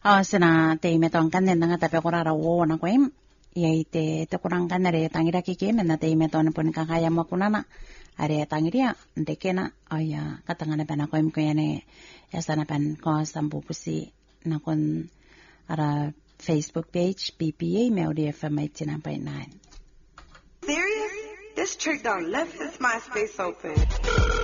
sina te me ton kanen nga tape kurara wo na koim. Ia te kurang kanere tangira kiki mena te me ton pun kakaya makunana. Are tangiria ndekena aya katangana bana koim ko yane yasana ban ko sambu pusi na kon ara Facebook page BPA Maori FM 89.9. Serious? This trick done left his MySpace open.